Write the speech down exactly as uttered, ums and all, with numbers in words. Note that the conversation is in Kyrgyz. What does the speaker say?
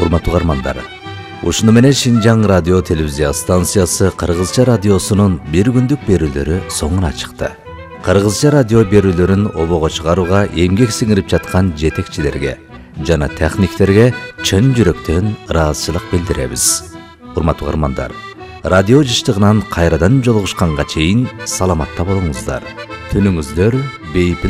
Урматтуу угармандар, ушуну менен Шинжаң радио телевизия станциясы Кыргызча радиосунун бир күндүк берүүлөрү соңуна чыкты. Кыргызча радио берүүлөрүн обого чыгарууга эмгек сиңирип жаткан жетекчилерге жана техниктерге чын жүрөктөн ыраазычылык билдиребиз. Урматтуу угармандар, радио жыштыгынан кайрадан жолугушканга чейин саламатта болуңуздар. Түнүңүздөр бейпил